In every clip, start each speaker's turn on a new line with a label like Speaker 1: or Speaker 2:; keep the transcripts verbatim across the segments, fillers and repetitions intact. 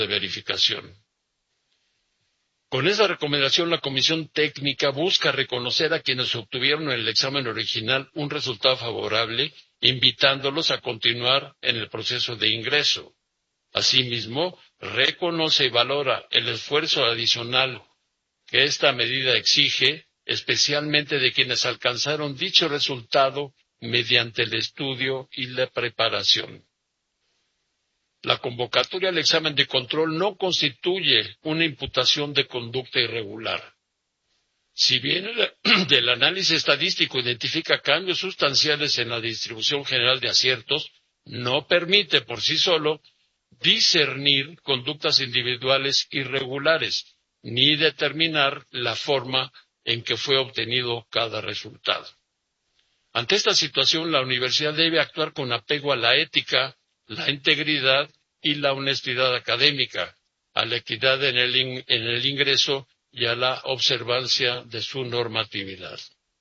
Speaker 1: de verificación. Con esa recomendación, la Comisión Técnica busca reconocer a quienes obtuvieron en el examen original un resultado favorable, invitándolos a continuar en el proceso de ingreso. Asimismo, reconoce y valora el esfuerzo adicional que esta medida exige, especialmente de quienes alcanzaron dicho resultado mediante el estudio y la preparación. La convocatoria al examen de control no constituye una imputación de conducta irregular. Si bien el análisis estadístico identifica cambios sustanciales en la distribución general de aciertos, no permite por sí solo discernir conductas individuales irregulares, ni determinar la forma en que fue obtenido cada resultado. Ante esta situación, la universidad debe actuar con apego a la ética, la integridad y la honestidad académica, a la equidad en el, in, en el ingreso y a la observancia de su normatividad.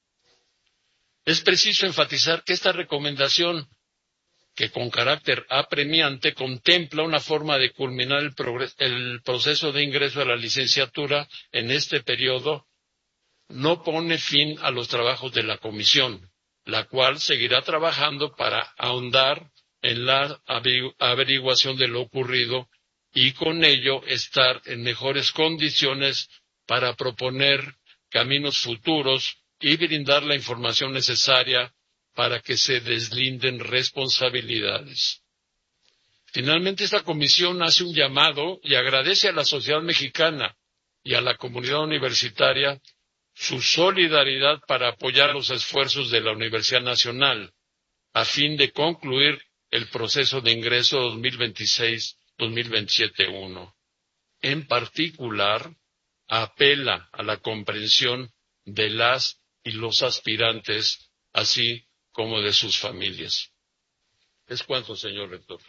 Speaker 1: Es preciso enfatizar que esta recomendación, que con carácter apremiante contempla una forma de culminar el, el proceso de ingreso a la licenciatura en este periodo, no pone fin a los trabajos de la comisión, la cual seguirá trabajando para ahondar en la averiguación de lo ocurrido y con ello estar en mejores condiciones para proponer caminos futuros y brindar la información necesaria para que se deslinden responsabilidades. Finalmente, esta comisión hace un llamado y agradece a la sociedad mexicana y a la comunidad universitaria su solidaridad para apoyar los esfuerzos de la Universidad Nacional a fin de concluir el proceso de ingreso dos mil veintiséis dos mil veintisiete uno. En particular, apela a la comprensión de las y los aspirantes, así como de sus familias. Es cuanto, señor rector.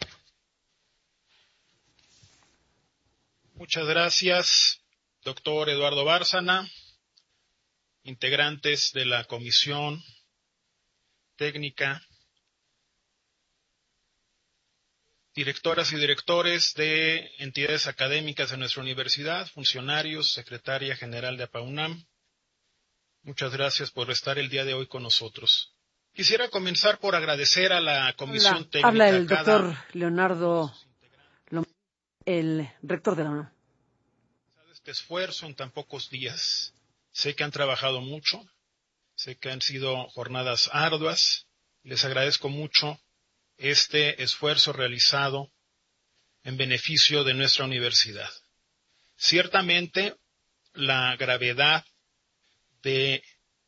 Speaker 2: Muchas gracias, doctor Eduardo Bárcena, integrantes de la Comisión Técnica, directoras y directores de entidades académicas de nuestra universidad, funcionarios, secretaria general de APAUNAM. Muchas gracias por estar el día de hoy con nosotros. Quisiera comenzar por agradecer a la Comisión
Speaker 3: habla,
Speaker 2: Técnica.
Speaker 3: Habla el
Speaker 2: cada...
Speaker 3: doctor Leonardo, el rector de la UNAM.
Speaker 2: Este esfuerzo en tan pocos días. Sé que han trabajado mucho, sé que han sido jornadas arduas. Les agradezco mucho este esfuerzo realizado en beneficio de nuestra universidad. Ciertamente, la gravedad de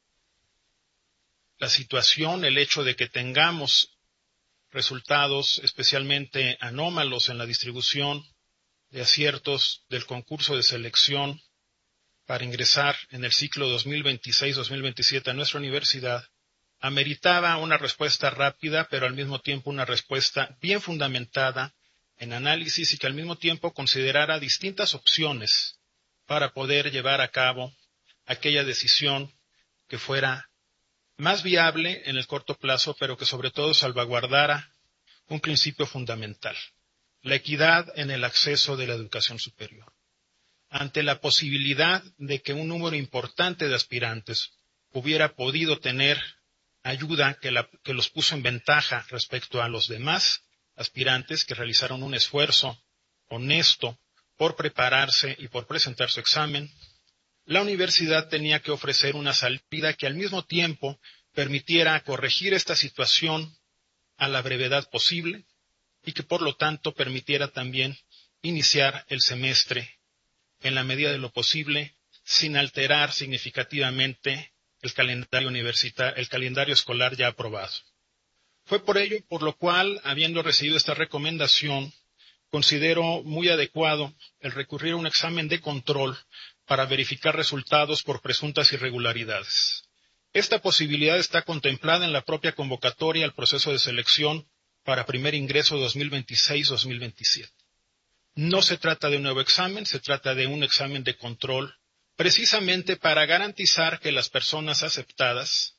Speaker 2: la situación, el hecho de que tengamos resultados especialmente anómalos en la distribución de aciertos del concurso de selección para ingresar en el ciclo dos mil veintiséis dos mil veintisiete a nuestra universidad, ameritaba una respuesta rápida, pero al mismo tiempo una respuesta bien fundamentada en análisis y que al mismo tiempo considerara distintas opciones para poder llevar a cabo aquella decisión que fuera más viable en el corto plazo, pero que sobre todo salvaguardara un principio fundamental: la equidad en el acceso de la educación superior. Ante la posibilidad de que un número importante de aspirantes hubiera podido tener ayuda que, la, que los puso en ventaja respecto a los demás aspirantes que realizaron un esfuerzo honesto por prepararse y por presentar su examen, la universidad tenía que ofrecer una salida que al mismo tiempo permitiera corregir esta situación a la brevedad posible y que por lo tanto permitiera también iniciar el semestre en la medida de lo posible sin alterar significativamente el calendario universitario, el calendario escolar ya aprobado. Fue por ello por lo cual, habiendo recibido esta recomendación, considero muy adecuado el recurrir a un examen de control para verificar resultados por presuntas irregularidades. Esta posibilidad está contemplada en la propia convocatoria al proceso de selección para primer ingreso dos mil veintiséis dos mil veintisiete. No se trata de un nuevo examen, se trata de un examen de control, precisamente para garantizar que las personas aceptadas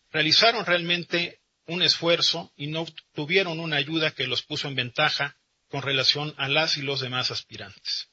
Speaker 2: realizaron realmente un esfuerzo y no tuvieron una ayuda que los puso en ventaja con relación a las y los demás aspirantes.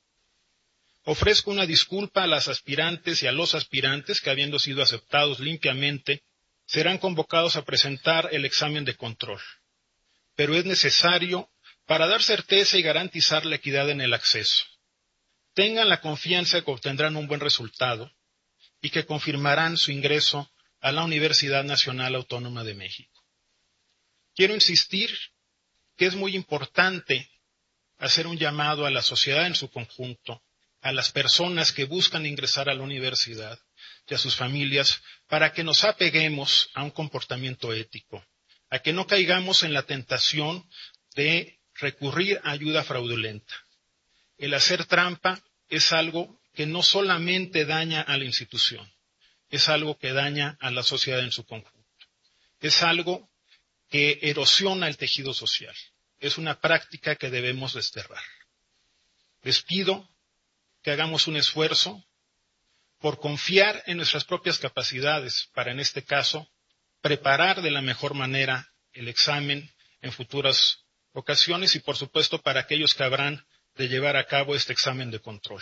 Speaker 2: Ofrezco una disculpa a las aspirantes y a los aspirantes que, habiendo sido aceptados limpiamente, serán convocados a presentar el examen de control. Pero es necesario para dar certeza y garantizar la equidad en el acceso. Tengan la confianza que obtendrán un buen resultado y que confirmarán su ingreso a la Universidad Nacional Autónoma de México. Quiero insistir que es muy importante hacer un llamado a la sociedad en su conjunto, a las personas que buscan ingresar a la universidad y a sus familias, para que nos apeguemos a un comportamiento ético, a que no caigamos en la tentación de recurrir a ayuda fraudulenta. El hacer trampa es algo que no solamente daña a la institución, es algo que daña a la sociedad en su conjunto, es algo que erosiona el tejido social, es una práctica que debemos desterrar. Les pido que hagamos un esfuerzo por confiar en nuestras propias capacidades para, en este caso, preparar de la mejor manera el examen en futuras ocasiones y, por supuesto, para aquellos que habrán de llevar a cabo este examen de control.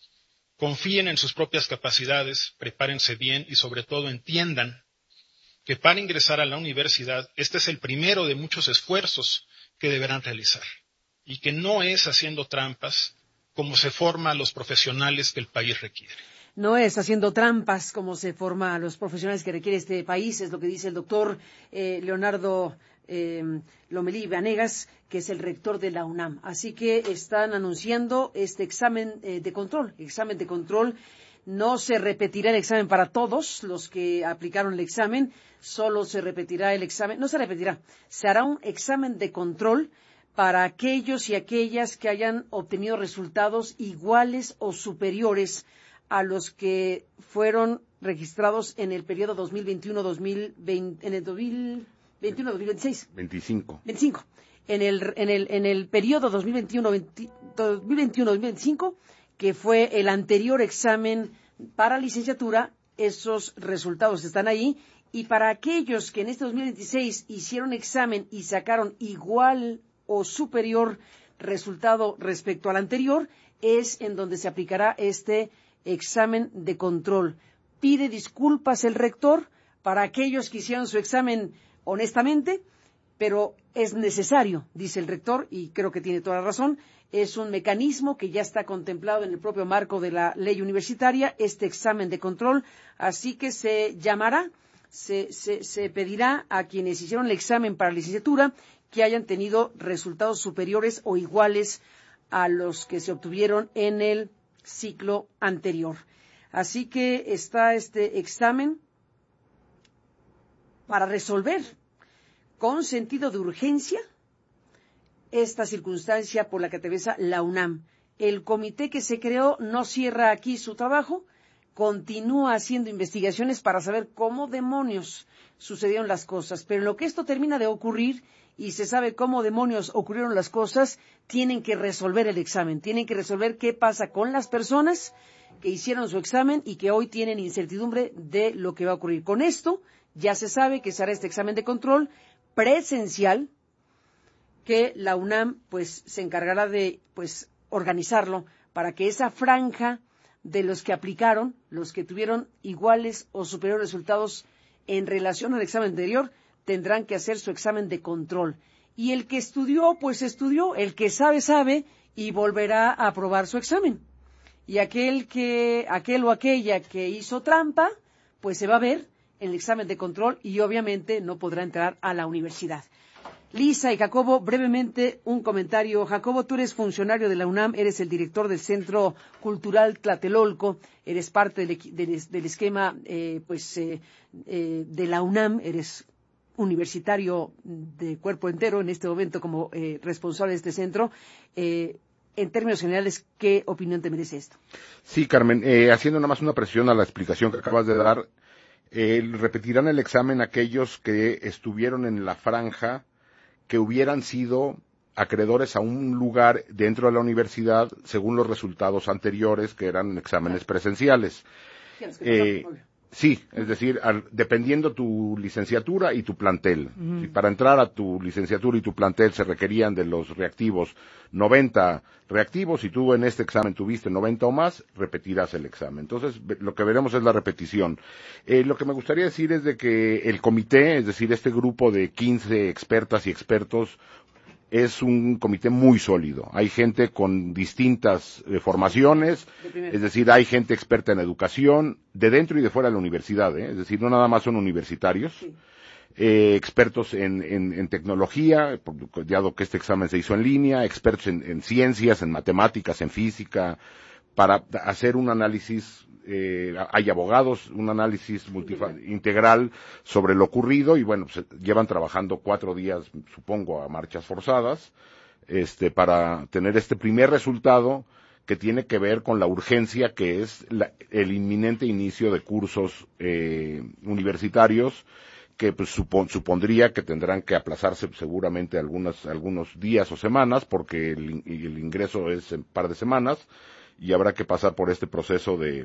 Speaker 2: Confíen en sus propias capacidades, prepárense bien y, sobre todo, entiendan que para ingresar a la universidad este es el primero de muchos esfuerzos que deberán realizar y que no es haciendo trampas como se forma a los profesionales que el país requiere.
Speaker 3: No es haciendo trampas como se forma a los profesionales que requiere este país, es lo que dice el doctor eh, Leonardo eh, Lomelí Vanegas, que es el rector de la UNAM. Así que están anunciando este examen eh, de control, examen de control. No se repetirá el examen para todos los que aplicaron el examen, solo se repetirá el examen, no se repetirá, se hará un examen de control para aquellos y aquellas que hayan obtenido resultados iguales o superiores a los que fueron registrados en el periodo dos mil veintiuno dos mil veinte, en el dos mil veintiuno dos mil veintiséis.
Speaker 4: veinticinco.
Speaker 3: veinticinco. En el en el en el periodo dos mil veintiuno dos mil veinticinco, que fue el anterior examen para licenciatura, esos resultados están ahí, y para aquellos que en este dos mil veintiséis hicieron examen y sacaron igual o superior resultado respecto al anterior, es en donde se aplicará este examen de control. Pide disculpas el rector para aquellos que hicieron su examen honestamente, pero es necesario, dice el rector, y creo que tiene toda la razón, es un mecanismo que ya está contemplado en el propio marco de la ley universitaria, este examen de control, así que se llamará, se, se, se pedirá a quienes hicieron el examen para licenciatura que hayan tenido resultados superiores o iguales a los que se obtuvieron en el ciclo anterior. Así que está este examen para resolver con sentido de urgencia esta circunstancia por la que atraviesa la UNAM. El comité que se creó no cierra aquí su trabajo, continúa haciendo investigaciones para saber cómo demonios sucedieron las cosas. Pero en lo que esto termina de ocurrir y se sabe cómo demonios ocurrieron las cosas, tienen que resolver el examen, tienen que resolver qué pasa con las personas que hicieron su examen y que hoy tienen incertidumbre de lo que va a ocurrir. Con esto ya se sabe que se hará este examen de control presencial, que la UNAM pues se encargará de pues organizarlo para que esa franja de los que aplicaron, los que tuvieron iguales o superiores resultados en relación al examen anterior, tendrán que hacer su examen de control. Y el que estudió, pues estudió, el que sabe, sabe, y volverá a aprobar su examen. Y aquel que, aquel o aquella que hizo trampa, pues se va a ver en el examen de control y obviamente no podrá entrar a la universidad. Lisa y Jacobo, brevemente un comentario. Jacobo, tú eres funcionario de la UNAM, eres el director del Centro Cultural Tlatelolco, eres parte del, del, del esquema eh, pues eh, eh, de la UNAM, eres universitario de cuerpo entero en este momento como eh, responsable de este centro. Eh, en términos generales, ¿qué opinión te merece esto?
Speaker 4: Sí, Carmen, eh, haciendo nada más una precisión a la explicación que acabas de dar, eh, repetirán el examen aquellos que estuvieron en la franja que hubieran sido acreedores a un lugar dentro de la universidad según los resultados anteriores, que eran exámenes presenciales.
Speaker 3: Sí, eh,
Speaker 4: Sí, es decir, al, dependiendo tu licenciatura y tu plantel. Uh-huh. Si para entrar a tu licenciatura y tu plantel se requerían de los reactivos noventa reactivos, y tú en este examen tuviste noventa o más, repetirás el examen. Entonces, lo que veremos es la repetición. Eh, lo que me gustaría decir es de que el comité, es decir, este grupo de quince expertas y expertos, es un comité muy sólido. Hay gente con distintas eh, formaciones, es decir, hay gente experta en educación, de dentro y de fuera de la universidad, ¿eh? Es decir, no nada más son universitarios, sí. eh, expertos en, en, en tecnología, dado que este examen se hizo en línea, expertos en, en ciencias, en matemáticas, en física, para hacer un análisis. Eh, hay abogados, un análisis multifa- integral sobre lo ocurrido y bueno, pues, llevan trabajando cuatro días, supongo, a marchas forzadas, este, para tener este primer resultado que tiene que ver con la urgencia que es la, el inminente inicio de cursos eh, universitarios que pues, supon, supondría que tendrán que aplazarse seguramente algunas, algunos días o semanas porque el, el ingreso es en un par de semanas y habrá que pasar por este proceso de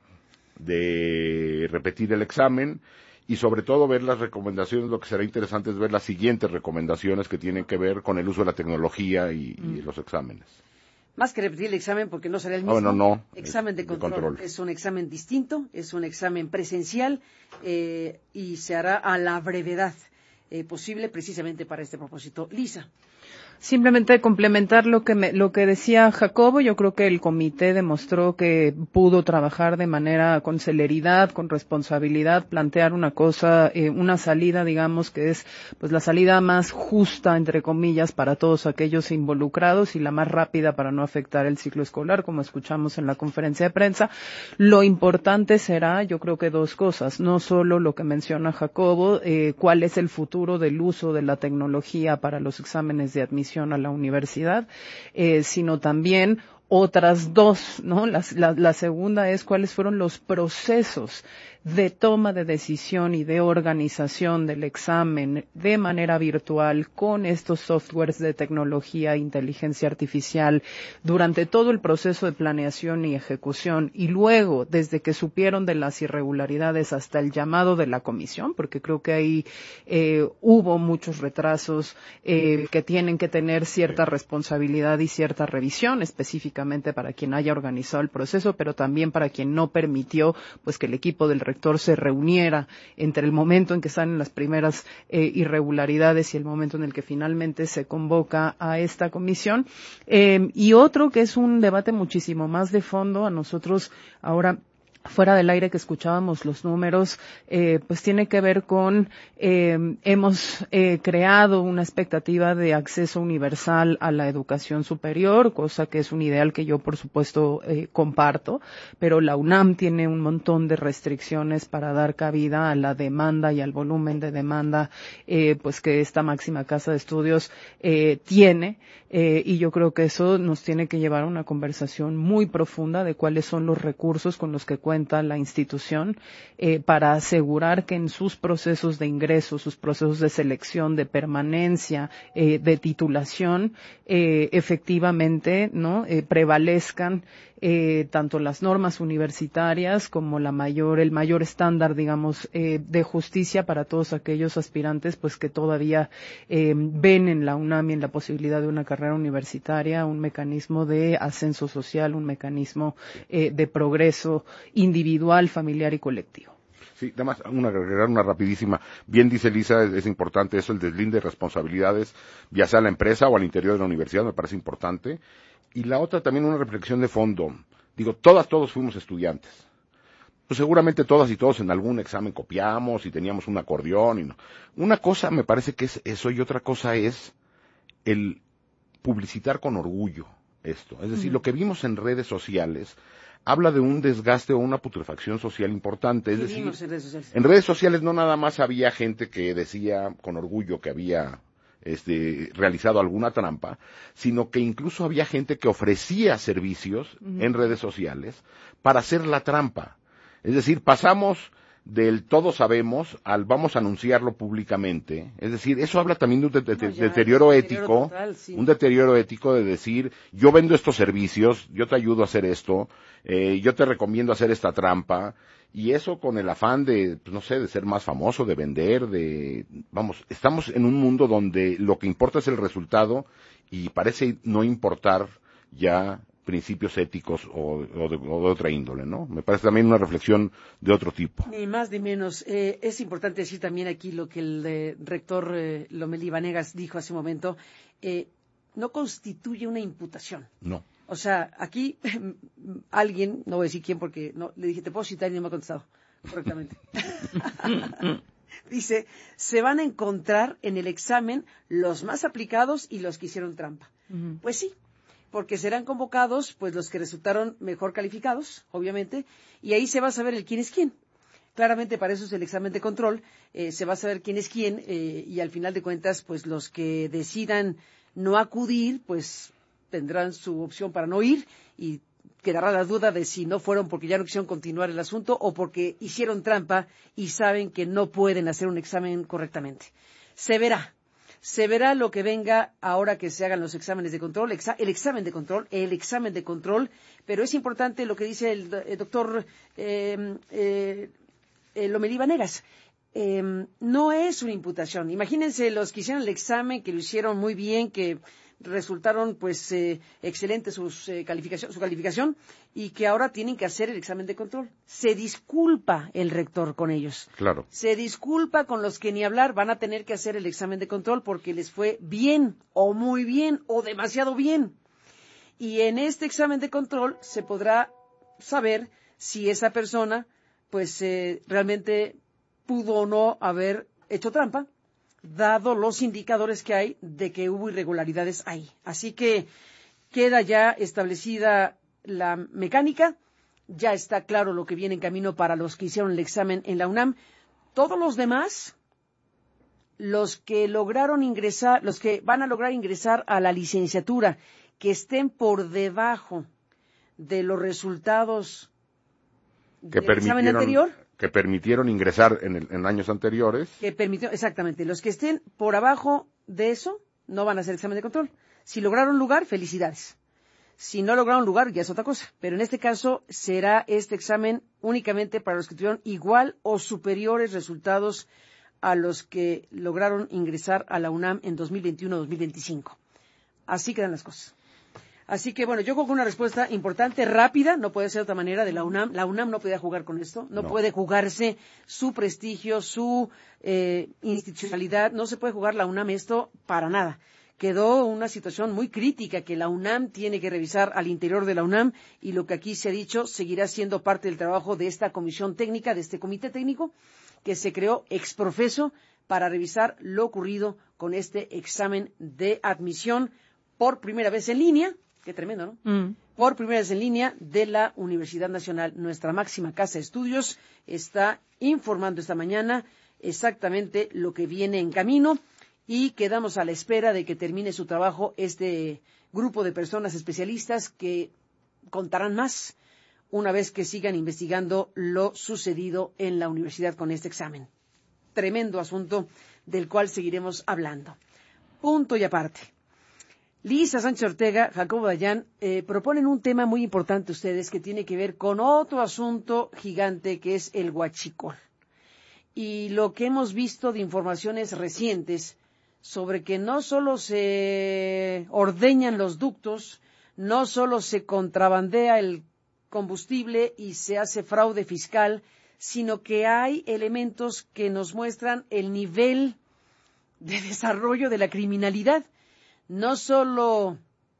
Speaker 4: de repetir el examen y sobre todo ver las recomendaciones. Lo que será interesante es ver las siguientes recomendaciones que tienen que ver con el uso de la tecnología y, mm. y los exámenes.
Speaker 3: Más que repetir el examen porque no será el mismo.
Speaker 4: Oh, no, no,
Speaker 3: examen de control. de control. Es un examen distinto, es un examen presencial eh, y se hará a la brevedad eh, posible precisamente para este propósito. Lisa.
Speaker 5: Simplemente complementar lo que me, lo que decía Jacobo, yo creo que el comité demostró que pudo trabajar de manera con celeridad, con responsabilidad, plantear una cosa, eh, una salida, digamos, que es pues la salida más justa, entre comillas, para todos aquellos involucrados y la más rápida para no afectar el ciclo escolar, como escuchamos en la conferencia de prensa. Lo importante será, yo creo que dos cosas, no solo lo que menciona Jacobo, eh, cuál es el futuro del uso de la tecnología para los exámenes de admisión a la universidad, eh, sino también otras dos, ¿no? La, la, la segunda es cuáles fueron los procesos de toma de decisión y de organización del examen de manera virtual con estos softwares de tecnología e inteligencia artificial durante todo el proceso de planeación y ejecución y luego desde que supieron de las irregularidades hasta el llamado de la comisión, porque creo que ahí eh, hubo muchos retrasos eh, que tienen que tener cierta responsabilidad y cierta revisión específicamente para quien haya organizado el proceso, pero también para quien no permitió pues que el equipo del rector se reuniera entre el momento en que salen las primeras eh, irregularidades y el momento en el que finalmente se convoca a esta comisión. Eh, y otro que es un debate muchísimo más de fondo, a nosotros ahora fuera del aire que escuchábamos los números, eh, pues tiene que ver con, eh, hemos eh, creado una expectativa de acceso universal a la educación superior, cosa que es un ideal que yo por supuesto eh, comparto, pero la UNAM tiene un montón de restricciones para dar cabida a la demanda y al volumen de demanda, eh, pues que esta máxima casa de estudios eh, tiene, eh, y yo creo que eso nos tiene que llevar a una conversación muy profunda de cuáles son los recursos con los que cuenta la institución eh, para asegurar que en sus procesos de ingreso, sus procesos de selección, de permanencia, eh, de titulación, eh, efectivamente, ¿no? Eh, prevalezcan eh, tanto las normas universitarias como la mayor, el mayor estándar, digamos, eh, de justicia para todos aquellos aspirantes, pues que todavía eh, ven en la UNAM y en la posibilidad de una carrera universitaria un mecanismo de ascenso social, un mecanismo eh, de progreso individual, familiar y colectivo.
Speaker 4: Sí, nada más una, agregar una rapidísima. Bien dice Lisa, es, es importante eso, el deslinde de responsabilidades, ya sea a la empresa o al interior de la universidad, me parece importante. Y la otra también una reflexión de fondo. Digo, todas, todos fuimos estudiantes. Pues seguramente todas y todos en algún examen copiamos y teníamos un acordeón y no. Una cosa me parece que es eso y otra cosa es el publicitar con orgullo esto. Es decir, uh-huh. Lo que vimos en redes sociales habla de un desgaste o una putrefacción social importante. Es decir, en redes sociales? en redes sociales no nada más había gente que decía con orgullo que había este, realizado alguna trampa, sino que incluso había gente que ofrecía servicios uh-huh. en redes sociales para hacer la trampa. Es decir, pasamos del todos sabemos al vamos a anunciarlo públicamente. Es decir, eso habla también de un de, de, de, no, ya, deterioro ético, total, sí. un deterioro ético de decir, yo vendo estos servicios, yo te ayudo a hacer esto, eh, yo te recomiendo hacer esta trampa, y eso con el afán de, pues, no sé, de ser más famoso, de vender, de, vamos, estamos en un mundo donde lo que importa es el resultado y parece no importar ya principios éticos o, o, de, o de otra índole, ¿no? Me parece también una reflexión de otro tipo.
Speaker 3: Ni más ni menos. Eh, es importante decir también aquí lo que el eh, rector eh, Lomelí Vanegas dijo hace un momento. Eh, no constituye una imputación.
Speaker 4: No.
Speaker 3: O sea, aquí alguien, no voy a decir quién porque no le dije, te puedo citar y no me ha contestado correctamente. Dice, se van a encontrar en el examen los más aplicados y los que hicieron trampa. Uh-huh. Pues sí. Porque serán convocados pues los que resultaron mejor calificados, obviamente, y ahí se va a saber el quién es quién. Claramente para eso es el examen de control, eh, se va a saber quién es quién, eh, y al final de cuentas, pues los que decidan no acudir, pues tendrán su opción para no ir, y quedará la duda de si no fueron porque ya no quisieron continuar el asunto o porque hicieron trampa y saben que no pueden hacer un examen correctamente. Se verá. Se verá lo que venga ahora que se hagan los exámenes de control, exa- el examen de control, el examen de control, pero es importante lo que dice el, el doctor eh, eh, eh, Lomelí Vanegas. Eh, no es una imputación. Imagínense los que hicieron el examen, que lo hicieron muy bien, que resultaron pues eh, excelentes sus eh, calificación, su calificación y que ahora tienen que hacer el examen de control. Se disculpa el rector con ellos.
Speaker 4: Claro.
Speaker 3: Se disculpa con los que ni hablar van a tener que hacer el examen de control porque les fue bien o muy bien o demasiado bien. Y en este examen de control se podrá saber si esa persona pues eh, realmente pudo o no haber hecho trampa, dado los indicadores que hay de que hubo irregularidades ahí. Así que queda ya establecida la mecánica, ya está claro lo que viene en camino para los que hicieron el examen en la UNAM. Todos los demás, los que lograron ingresar, los que van a lograr ingresar a la licenciatura, que estén por debajo de los resultados
Speaker 4: que del examen anterior, que permitieron ingresar en, el, en años anteriores.
Speaker 3: Que permitió, exactamente. Los que estén por abajo de eso no van a hacer examen de control. Si lograron lugar, felicidades. Si no lograron lugar, ya es otra cosa. Pero en este caso será este examen únicamente para los que tuvieron igual o superiores resultados a los que lograron ingresar a la UNAM en dos mil veintiuno dos mil veinticinco. Así quedan las cosas. Así que, bueno, yo creo que una respuesta importante, rápida, no puede ser de otra manera, de la UNAM. La UNAM no podía jugar con esto, no, no. puede jugarse su prestigio, su eh, institucionalidad, no se puede jugar la UNAM esto para nada. Quedó una situación muy crítica que la UNAM tiene que revisar al interior de la UNAM y lo que aquí se ha dicho seguirá siendo parte del trabajo de esta comisión técnica, de este comité técnico que se creó ex profeso para revisar lo ocurrido con este examen de admisión por primera vez en línea. Qué tremendo, ¿no? Mm. Por primera vez en línea de la Universidad Nacional. Nuestra máxima casa de estudios está informando esta mañana exactamente lo que viene en camino y quedamos a la espera de que termine su trabajo este grupo de personas especialistas que contarán más una vez que sigan investigando lo sucedido en la universidad con este examen. Tremendo asunto del cual seguiremos hablando. Punto y aparte. Lisa Sánchez Ortega, Jacobo Dayan, eh, proponen un tema muy importante ustedes que tiene que ver con otro asunto gigante que es el huachicol. Y lo que hemos visto de informaciones recientes sobre que no solo se ordeñan los ductos, no solo se contrabandea el combustible y se hace fraude fiscal, sino que hay elementos que nos muestran el nivel de desarrollo de la criminalidad. No solo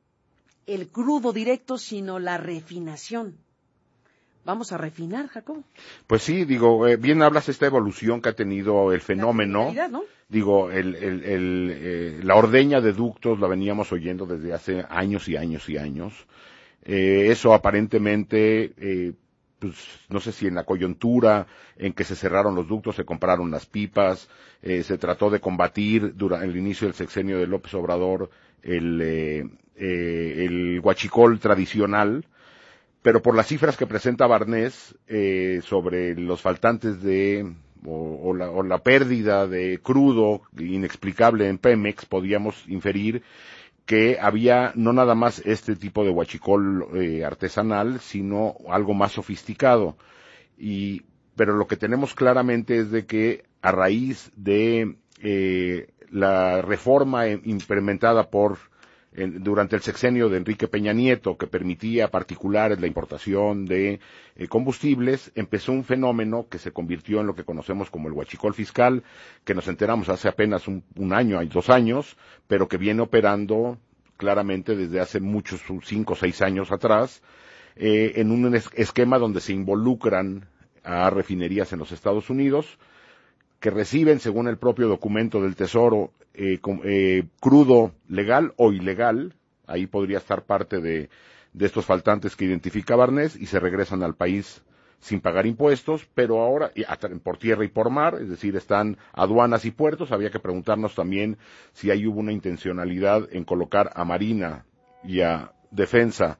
Speaker 3: el crudo directo, sino la refinación. ¿Vamos a refinar, Jacob?
Speaker 4: Pues sí, digo, eh, bien hablas esta evolución que ha tenido el fenómeno.
Speaker 3: La ¿no?
Speaker 4: Digo, el, el, el, eh, la ordeña de ductos la veníamos oyendo desde hace años y años y años. Eh, eso aparentemente, eh, pues no sé si en la coyuntura en que se cerraron los ductos, se compraron las pipas, eh, se trató de combatir durante el inicio del sexenio de López Obrador el, eh, eh, el huachicol tradicional, pero por las cifras que presenta Barnés eh, sobre los faltantes de o, o, la, o la pérdida de crudo inexplicable en Pemex, podíamos inferir que había no nada más este tipo de huachicol eh, artesanal, sino algo más sofisticado. Y pero lo que tenemos claramente es de que a raíz de eh, la reforma implementada por en, durante el sexenio de Enrique Peña Nieto, que permitía a particulares la importación de eh, combustibles, empezó un fenómeno que se convirtió en lo que conocemos como el huachicol fiscal, que nos enteramos hace apenas un, un año, dos años, pero que viene operando claramente desde hace muchos, cinco o seis años atrás, eh, en un es- esquema donde se involucran a refinerías en los Estados Unidos, que reciben, según el propio documento del Tesoro, eh, com, eh, crudo legal o ilegal, ahí podría estar parte de, de estos faltantes que identifica Barnés, y se regresan al país sin pagar impuestos, pero ahora, y hasta por tierra y por mar, es decir, están aduanas y puertos. Había que preguntarnos también si ahí hubo una intencionalidad en colocar a Marina y a Defensa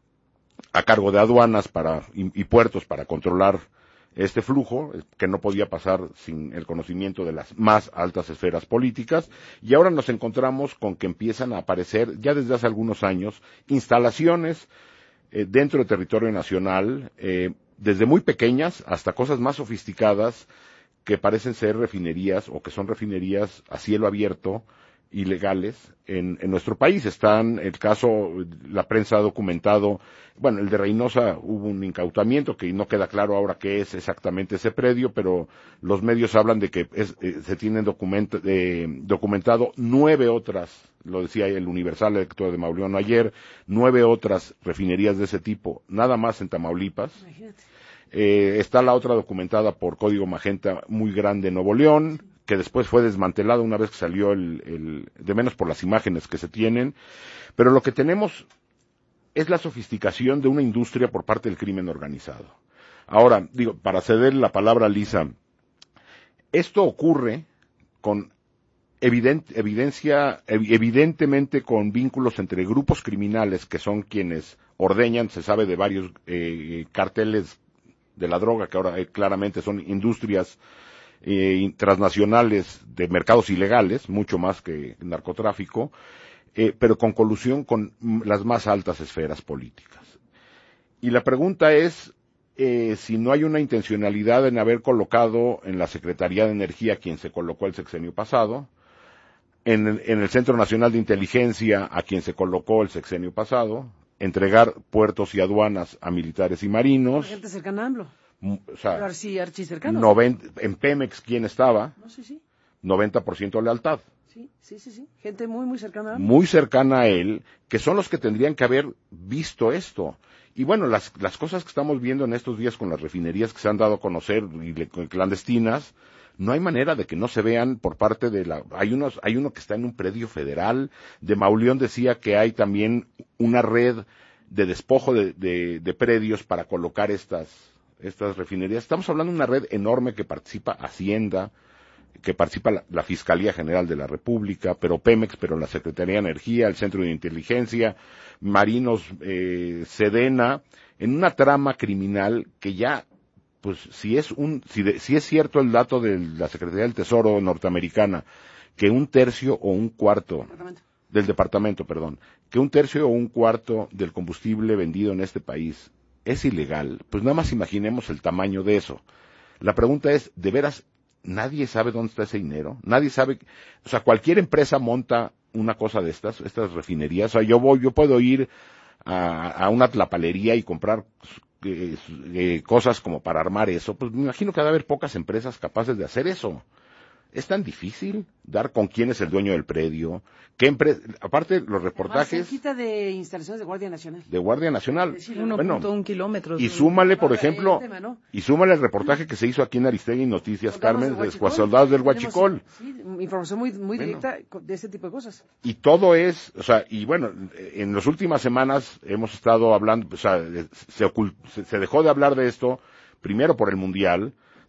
Speaker 4: a cargo de aduanas para y, y puertos para controlar este flujo, que no podía pasar sin el conocimiento de las más altas esferas políticas, y ahora nos encontramos con que empiezan a aparecer, ya desde hace algunos años, instalaciones eh, dentro del territorio nacional, eh, desde muy pequeñas hasta cosas más sofisticadas, que parecen ser refinerías, o que son refinerías a cielo abierto, ilegales en, en nuestro país. Están, el caso, la prensa ha documentado, bueno, el de Reynosa hubo un incautamiento que no queda claro ahora qué es exactamente ese predio, pero los medios hablan de que es, eh, se tienen documento, eh, documentado nueve otras, lo decía el Universal, el lector de Mauleón ayer, nueve otras refinerías de ese tipo, nada más en Tamaulipas. Eh, está la otra documentada por Código Magenta, muy grande en Nuevo León, que después fue desmantelado una vez que salió el, el, de menos por las imágenes que se tienen, pero lo que tenemos es la sofisticación de una industria por parte del crimen organizado. Ahora, digo, para ceder la palabra a Lisa, esto ocurre con evident, evidencia, evidentemente con vínculos entre grupos criminales que son quienes ordeñan, se sabe de varios eh, carteles de la droga, que ahora eh, claramente son industrias Eh, transnacionales de mercados ilegales, mucho más que narcotráfico, eh, pero con colusión con las más altas esferas políticas. Y la pregunta es eh, si no hay una intencionalidad en haber colocado en la Secretaría de Energía quien se colocó el sexenio pasado, en el, en el Centro Nacional de Inteligencia a quien se colocó el sexenio pasado, entregar puertos y aduanas a militares y marinos.
Speaker 3: La gente cercana a AMLO.
Speaker 4: O sea,
Speaker 3: Archi, archi cercano.
Speaker 4: noventa, en Pemex, ¿quién estaba?
Speaker 3: No, sí, sí.
Speaker 4: noventa por ciento lealtad.
Speaker 3: Sí, sí, sí, sí. Gente muy, muy cercana a AMLO.
Speaker 4: Muy cercana a él, que son los que tendrían que haber visto esto. Y bueno, las, las cosas que estamos viendo en estos días con las refinerías que se han dado a conocer, y le, clandestinas, no hay manera de que no se vean por parte de la... Hay unos, hay uno que está en un predio federal. De Mauleón decía que hay también una red de despojo de, de, de predios para colocar estas... estas refinerías. Estamos hablando de una red enorme que participa Hacienda, que participa la, la Fiscalía General de la República, pero Pemex, pero la Secretaría de Energía, el Centro de Inteligencia, Marinos, eh, Sedena, en una trama criminal que ya, pues, si es un, si, de, si es cierto el dato de la Secretaría del Tesoro norteamericana, que un tercio o un cuarto
Speaker 3: Departamento.
Speaker 4: del departamento, perdón, que un tercio o un cuarto del combustible vendido en este país es ilegal, pues nada más imaginemos el tamaño de eso. La pregunta es, ¿de veras nadie sabe dónde está ese dinero? Nadie sabe, o sea, cualquier empresa monta una cosa de estas, estas refinerías. O sea, yo voy, yo puedo ir a, a una tlapalería y comprar eh, eh, cosas como para armar eso. Pues me imagino que debe haber pocas empresas capaces de hacer eso. ¿Es tan difícil dar con quién es el dueño del predio? ¿Qué empresa? Aparte, los reportajes...
Speaker 3: Más cerquita de instalaciones de Guardia Nacional.
Speaker 4: De Guardia Nacional.
Speaker 5: uno punto uno kilómetros.
Speaker 4: Y súmale, por
Speaker 3: No,
Speaker 4: ejemplo,
Speaker 3: el tema, ¿no?
Speaker 4: y súmale el reportaje que se hizo aquí en Aristegui Noticias,
Speaker 3: Soldados
Speaker 4: Carmen,
Speaker 3: del
Speaker 4: de
Speaker 3: Huachicol.
Speaker 4: soldados del
Speaker 3: Tenemos,
Speaker 4: Huachicol.
Speaker 3: Sí, información muy, muy
Speaker 4: Bueno.
Speaker 3: directa de este tipo de cosas.
Speaker 4: Y todo es, o sea, y bueno, en las últimas semanas hemos estado hablando, o sea, se, ocult, se, se dejó de hablar de esto, primero por el Mundial,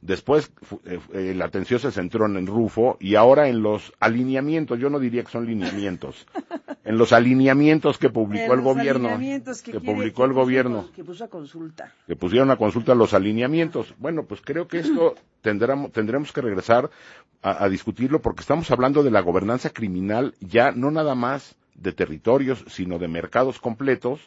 Speaker 4: Después eh, eh, la atención se centró en Rufo y ahora en los alineamientos, yo no diría que son lineamientos, en los alineamientos que publicó el gobierno,
Speaker 3: que,
Speaker 4: que
Speaker 3: quiere,
Speaker 4: publicó
Speaker 3: que
Speaker 4: el
Speaker 3: puso,
Speaker 4: gobierno,
Speaker 3: que puso a consulta,
Speaker 4: que pusieron a consulta los alineamientos. Bueno, pues creo que esto tendremos, tendremos que regresar a, a discutirlo porque estamos hablando de la gobernanza criminal ya no nada más de territorios, sino de mercados completos.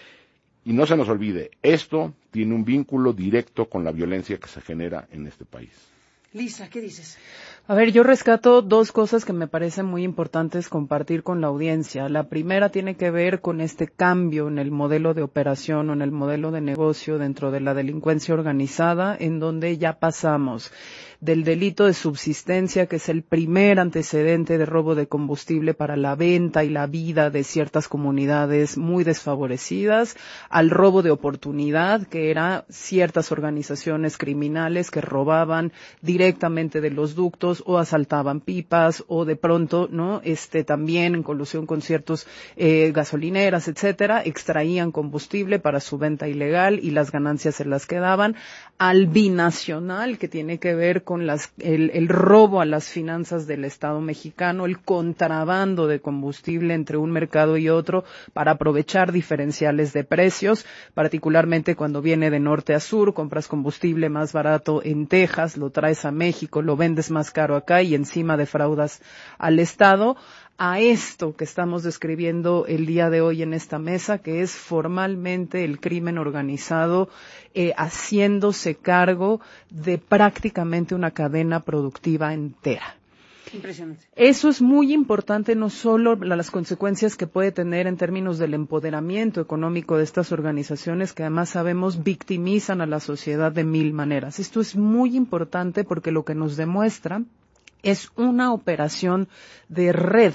Speaker 4: Y no se nos olvide, esto tiene un vínculo directo con la violencia que se genera en este país.
Speaker 3: Lisa, ¿qué dices?
Speaker 5: A ver, yo rescato dos cosas que me parecen muy importantes compartir con la audiencia. La primera tiene que ver con este cambio en el modelo de operación o en el modelo de negocio dentro de la delincuencia organizada, en donde ya pasamos del delito de subsistencia, que es el primer antecedente de robo de combustible para la venta y la vida de ciertas comunidades muy desfavorecidas, al robo de oportunidad, que era ciertas organizaciones criminales que robaban directamente de los ductos o asaltaban pipas o de pronto, ¿no? Este también en colusión con ciertos eh, gasolineras, etcétera, extraían combustible para su venta ilegal y las ganancias se las quedaban, al binacional, que tiene que ver con las, el, el robo a las finanzas del Estado mexicano, el contrabando de combustible entre un mercado y otro para aprovechar diferenciales de precios, particularmente cuando viene de norte a sur, compras combustible más barato en Texas, lo traes a México, lo vendes más caro acá y encima defraudas al Estado, a esto que estamos describiendo el día de hoy en esta mesa, que es formalmente el crimen organizado eh, haciéndose cargo de prácticamente una cadena productiva entera.
Speaker 3: Impresionante.
Speaker 5: Eso es muy importante, no solo las consecuencias que puede tener en términos del empoderamiento económico de estas organizaciones, que además sabemos victimizan a la sociedad de mil maneras. Esto es muy importante porque lo que nos demuestra es una operación de red.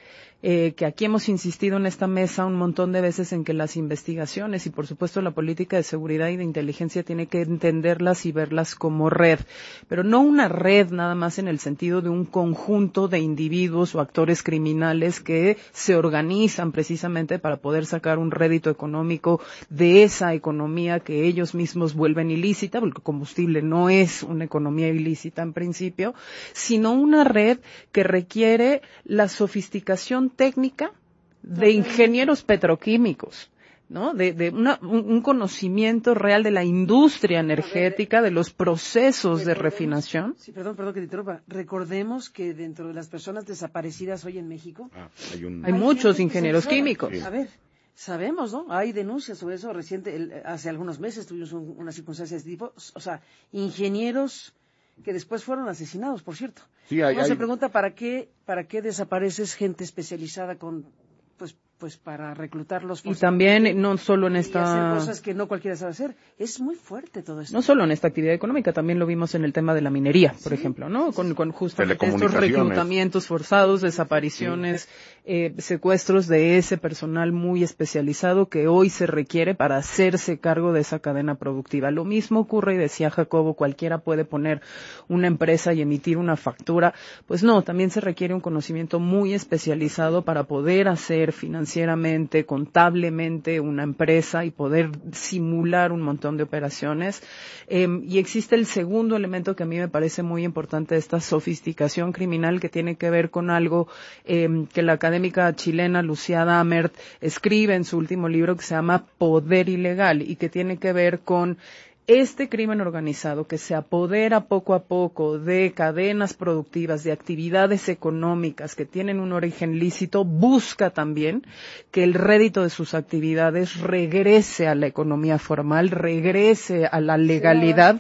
Speaker 5: Eh, que aquí hemos insistido en esta mesa un montón de veces en que las investigaciones y por supuesto la política de seguridad y de inteligencia tiene que entenderlas y verlas como red, pero no una red nada más en el sentido de un conjunto de individuos o actores criminales que se organizan precisamente para poder sacar un rédito económico de esa economía que ellos mismos vuelven ilícita, porque el combustible no es una economía ilícita en principio, sino una red que requiere la sofisticación técnica de ingenieros petroquímicos, ¿no? De, de una, un, un conocimiento real de la industria energética, de los procesos de refinación.
Speaker 3: Sí, perdón, perdón que te interrumpa. Recordemos que dentro de las personas desaparecidas hoy en México
Speaker 4: Ah, hay, un...
Speaker 5: hay, hay muchos ingenieros químicos.
Speaker 3: Sí. A ver, sabemos, ¿no? Hay denuncias sobre eso reciente. El, hace algunos meses tuvimos un, una circunstancia de este tipo. O sea, ingenieros que después fueron asesinados, por cierto.
Speaker 4: Sí, hay,
Speaker 3: Uno
Speaker 4: hay...
Speaker 3: se pregunta para qué, para qué desapareces gente especializada con, pues, pues para reclutarlos.
Speaker 5: Y también no solo en esta...
Speaker 3: Y hacer cosas que no cualquiera sabe hacer. Es muy fuerte todo esto.
Speaker 5: No solo en esta actividad económica, también lo vimos en el tema de la minería, por
Speaker 3: sí,
Speaker 5: ejemplo, ¿no?
Speaker 3: Sí,
Speaker 5: con, con justamente estos reclutamientos forzados, desapariciones, sí. eh, secuestros de ese personal muy especializado que hoy se requiere para hacerse cargo de esa cadena productiva. Lo mismo ocurre, y decía Jacobo, cualquiera puede poner una empresa y emitir una factura. Pues no, también se requiere un conocimiento muy especializado para poder hacer financieramente, contablemente una empresa y poder simular un montón de operaciones. Eh, y existe el segundo elemento que a mí me parece muy importante de esta sofisticación criminal, que tiene que ver con algo eh, que la académica chilena Lucía Damert escribe en su último libro, que se llama Poder Ilegal, y que tiene que ver con este crimen organizado que se apodera poco a poco de cadenas productivas, de actividades económicas que tienen un origen lícito, busca también que el rédito de sus actividades regrese a la economía formal, regrese a la legalidad,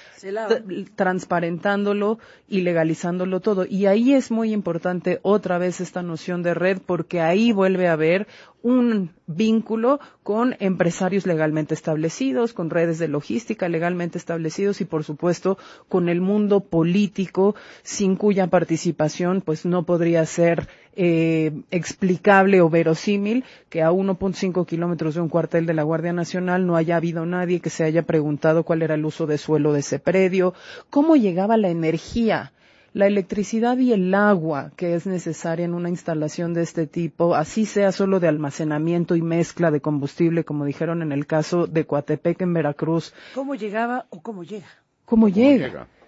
Speaker 5: transparentándolo y legalizándolo todo. Y ahí es muy importante otra vez esta noción de red, porque ahí vuelve a haber un vínculo con empresarios legalmente establecidos, con redes de logística legalmente establecidos y, por supuesto, con el mundo político, sin cuya participación pues no podría ser eh, explicable o verosímil que a uno punto cinco kilómetros de un cuartel de la Guardia Nacional no haya habido nadie que se haya preguntado cuál era el uso de suelo de ese predio, cómo llegaba la energía, la electricidad y el agua que es necesaria en una instalación de este tipo, así sea solo de almacenamiento y mezcla de combustible, como dijeron en el caso de Coatepec en Veracruz.
Speaker 3: ¿Cómo llegaba o cómo llega?
Speaker 5: ¿Cómo, ¿Cómo llega? llega?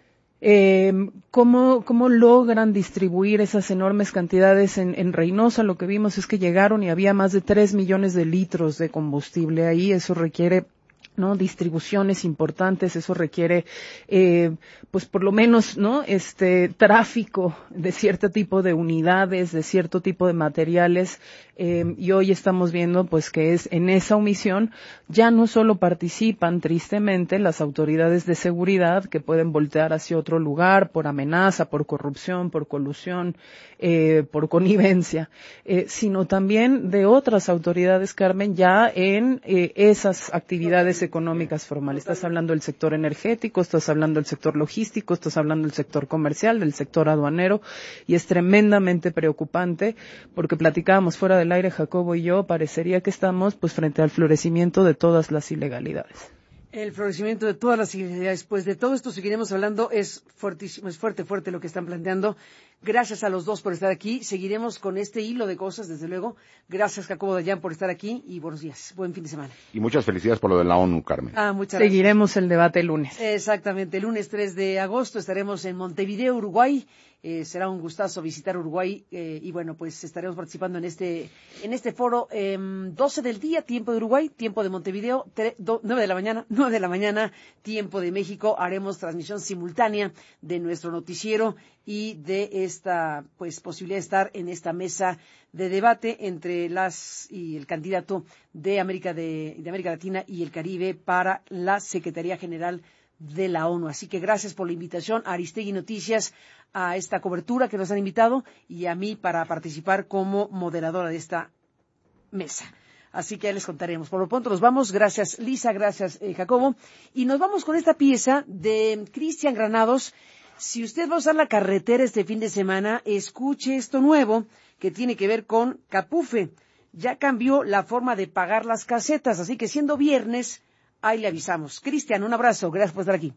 Speaker 5: Eh, ¿cómo, ¿Cómo logran distribuir esas enormes cantidades en, en Reynosa? Lo que vimos es que llegaron y había más de tres millones de litros de combustible ahí. Eso requiere ¿no? distribuciones importantes, eso requiere eh, pues por lo menos no este tráfico de cierto tipo de unidades, de cierto tipo de materiales, eh, y hoy estamos viendo pues que es en esa omisión ya no solo participan tristemente las autoridades de seguridad que pueden voltear hacia otro lugar por amenaza, por corrupción, por colusión, eh, por connivencia, eh, sino también de otras autoridades, Carmen, ya en eh, esas actividades económicas formales. Estás hablando del sector energético, estás hablando del sector logístico, estás hablando del sector comercial, del sector aduanero, y es tremendamente preocupante porque platicábamos fuera del aire, Jacobo y yo, parecería que estamos pues frente al florecimiento de todas las ilegalidades.
Speaker 3: El florecimiento de todas las ilegalidades. Pues de todo esto seguiremos hablando. Es fuertísimo, es fuerte, fuerte lo que están planteando. Gracias a los dos por estar aquí. Seguiremos con este hilo de cosas, desde luego. Gracias, Jacobo Dayan, por estar aquí y buenos días. Buen fin de semana.
Speaker 4: Y muchas felicidades por lo de la ONU, Carmen.
Speaker 3: Ah, muchas
Speaker 5: Seguiremos
Speaker 3: gracias.
Speaker 5: el debate el lunes.
Speaker 3: Exactamente. El lunes tres de agosto estaremos en Montevideo, Uruguay. Eh, será un gustazo visitar Uruguay eh, y bueno, pues estaremos participando en este en este foro eh, doce del día, tiempo de Uruguay, tiempo de Montevideo, nueve de la mañana, nueve de la mañana, tiempo de México. Haremos transmisión simultánea de nuestro noticiero y de esta pues posibilidad de estar en esta mesa de debate entre las y el candidato de América de, de América Latina y el Caribe para la Secretaría General de la ONU. Así que gracias por la invitación a Aristegui Noticias, a esta cobertura que nos han invitado y a mí para participar como moderadora de esta mesa. Así que ya les contaremos. Por lo pronto nos vamos. Gracias, Lisa. Gracias, eh, Jacobo. Y nos vamos con esta pieza de Cristian Granados. Si usted va a usar la carretera este fin de semana, escuche esto nuevo que tiene que ver con Capufe. Ya cambió la forma de pagar las casetas, así que siendo viernes, ahí le avisamos. Cristian, un abrazo. Gracias por estar aquí.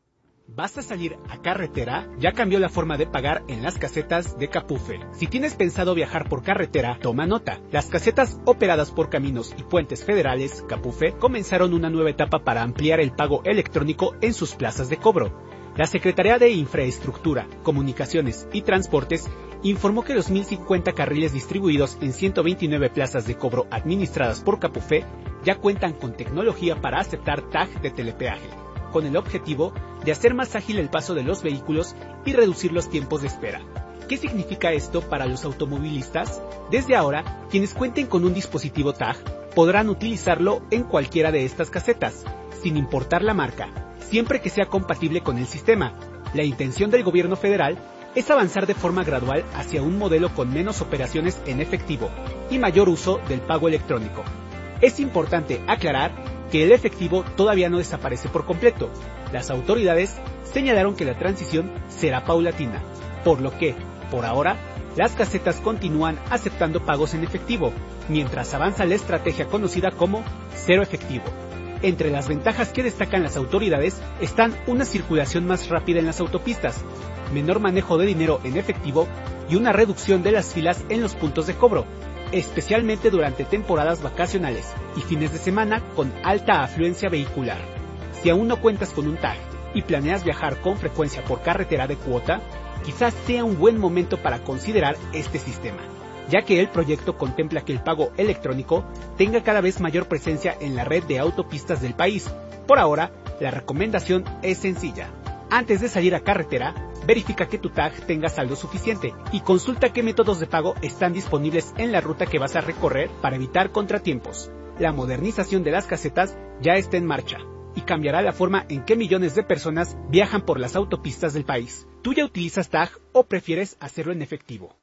Speaker 6: ¿Basta salir a carretera? Ya cambió la forma de pagar en las casetas de Capufe. Si tienes pensado viajar por carretera, toma nota. Las casetas operadas por Caminos y Puentes Federales, Capufe, comenzaron una nueva etapa para ampliar el pago electrónico en sus plazas de cobro. La Secretaría de Infraestructura, Comunicaciones y Transportes informó que los mil cincuenta carriles distribuidos en ciento veintinueve plazas de cobro administradas por Capufe ya cuentan con tecnología para aceptar tag de telepeaje, con el objetivo de hacer más ágil el paso de los vehículos y reducir los tiempos de espera. ¿Qué significa esto para los automovilistas? Desde ahora, quienes cuenten con un dispositivo tag podrán utilizarlo en cualquiera de estas casetas, sin importar la marca, siempre que sea compatible con el sistema. La intención del gobierno federal es avanzar de forma gradual hacia un modelo con menos operaciones en efectivo y mayor uso del pago electrónico. Es importante aclarar que el efectivo todavía no desaparece por completo. Las autoridades señalaron que la transición será paulatina, por lo que, por ahora, las casetas continúan aceptando pagos en efectivo, mientras avanza la estrategia conocida como cero efectivo. Entre las ventajas que destacan las autoridades están una circulación más rápida en las autopistas, menor manejo de dinero en efectivo y una reducción de las filas en los puntos de cobro, especialmente durante temporadas vacacionales y fines de semana con alta afluencia vehicular. Si aún no cuentas con un tag y planeas viajar con frecuencia por carretera de cuota, quizás sea un buen momento para considerar este sistema, ya que el proyecto contempla que el pago electrónico tenga cada vez mayor presencia en la red de autopistas del país. Por ahora, la recomendación es sencilla. Antes de salir a carretera, verifica que tu tag tenga saldo suficiente y consulta qué métodos de pago están disponibles en la ruta que vas a recorrer para evitar contratiempos. La modernización de las casetas ya está en marcha y cambiará la forma en que millones de personas viajan por las autopistas del país. ¿Tú ya utilizas tag o prefieres hacerlo en efectivo?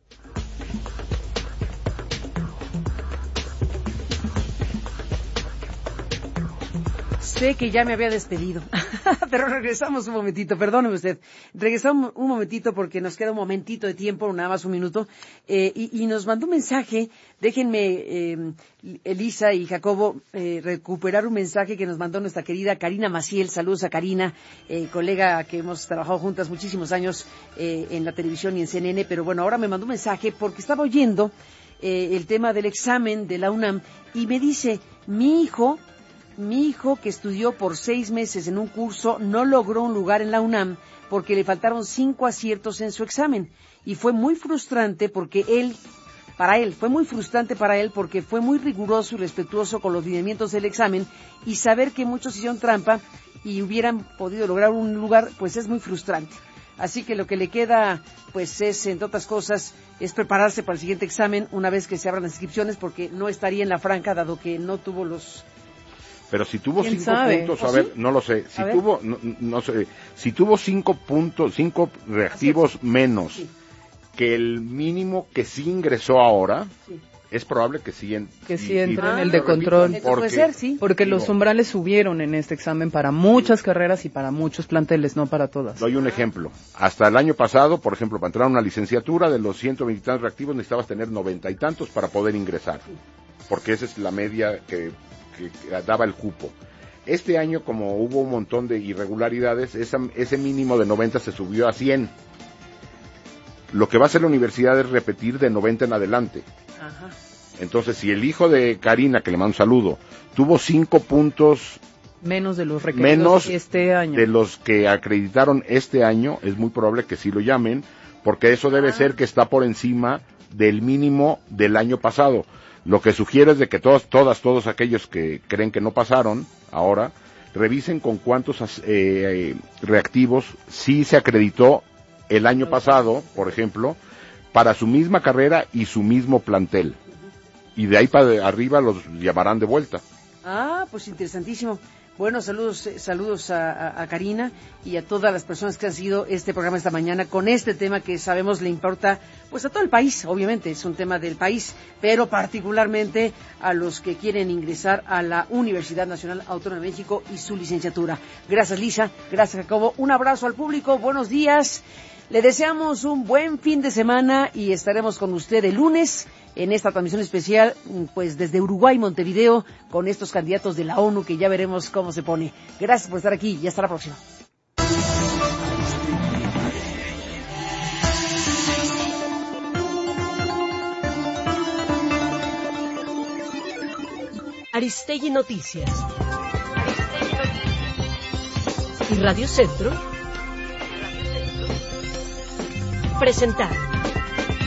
Speaker 3: Sé que ya me había despedido, pero regresamos un momentito, perdóneme usted, regresamos un momentito porque nos queda un momentito de tiempo, nada más un minuto, eh, y, y nos mandó un mensaje, déjenme, eh, Elisa y Jacobo, eh, recuperar un mensaje que nos mandó nuestra querida Karina Maciel. Saludos a Karina, eh, colega que hemos trabajado juntas muchísimos años eh, en la televisión y en C N N, pero bueno, ahora me mandó un mensaje porque estaba oyendo eh, el tema del examen de la UNAM y me dice, mi hijo mi hijo que estudió por seis meses en un curso no logró un lugar en la UNAM porque le faltaron cinco aciertos en su examen y fue muy frustrante porque él, para él, fue muy frustrante para él porque fue muy riguroso y respetuoso con los lineamientos del examen y saber que muchos hicieron trampa y hubieran podido lograr un lugar, pues es muy frustrante. Así que lo que le queda, pues es, entre otras cosas, es prepararse para el siguiente examen una vez que se abran las inscripciones porque no estaría en la franca dado que no tuvo los...
Speaker 4: Pero si tuvo cinco
Speaker 5: sabe?
Speaker 4: puntos,
Speaker 3: ¿O
Speaker 4: a ver,
Speaker 3: sí?
Speaker 4: no lo sé. Si
Speaker 3: A
Speaker 4: tuvo, no, no sé, si tuvo cinco puntos, cinco reactivos
Speaker 3: Así es.
Speaker 4: menos
Speaker 3: Sí.
Speaker 4: que el mínimo que sí ingresó ahora,
Speaker 3: Sí.
Speaker 4: es probable que sí, en,
Speaker 5: Que sí
Speaker 4: y- y-
Speaker 5: entre en
Speaker 3: Ah,
Speaker 5: el de
Speaker 4: lo repito,
Speaker 5: control.
Speaker 3: Entonces puede ser, sí.
Speaker 5: Porque
Speaker 4: digo,
Speaker 5: los umbrales subieron en este examen para muchas carreras y para muchos planteles, no para todas.
Speaker 4: Doy un ejemplo. Hasta el año pasado, por ejemplo, para entrar a una licenciatura, de los ciento veinte y tantos reactivos necesitabas tener noventa y tantos para poder ingresar. Porque esa es la media que, que, que daba el cupo. Este año, como hubo un montón de irregularidades, esa, ese mínimo de noventa se subió a cien. Lo que va a hacer la universidad es repetir de noventa en adelante.
Speaker 3: Ajá.
Speaker 4: Entonces, si el hijo de Karina, que le mando un saludo, tuvo cinco puntos
Speaker 5: Menos de los requeridos
Speaker 4: menos
Speaker 5: este año.
Speaker 4: de los que acreditaron este año, es muy probable que sí lo llamen, porque eso debe ser que está por encima del mínimo del año pasado. Lo que sugiere es de que todos, todas, todos aquellos que creen que no pasaron ahora, revisen con cuántos eh, reactivos sí se acreditó el año pasado, por ejemplo, para su misma carrera y su mismo plantel. Y de ahí para arriba los llamarán de vuelta.
Speaker 3: Ah, pues interesantísimo. Bueno, saludos, eh, saludos a, a, a Karina y a todas las personas que han seguido este programa esta mañana con este tema que sabemos le importa pues a todo el país, obviamente es un tema del país, pero particularmente a los que quieren ingresar a la Universidad Nacional Autónoma de México y su licenciatura. Gracias, Lisa, gracias, Jacobo. Un abrazo al público, buenos días. Le deseamos un buen fin de semana y estaremos con usted el lunes en esta transmisión especial, pues desde Uruguay, Montevideo, con estos candidatos de la ONU que ya veremos cómo se pone. Gracias por estar aquí y hasta la próxima.
Speaker 7: Aristegui Noticias. Y Radio Centro presentaron